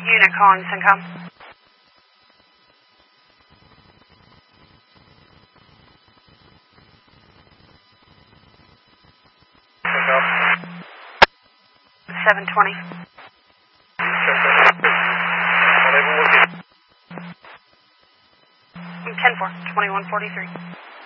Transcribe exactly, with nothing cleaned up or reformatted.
Unit calling Syncom. seven twenty. ten four, twenty-one forty-three.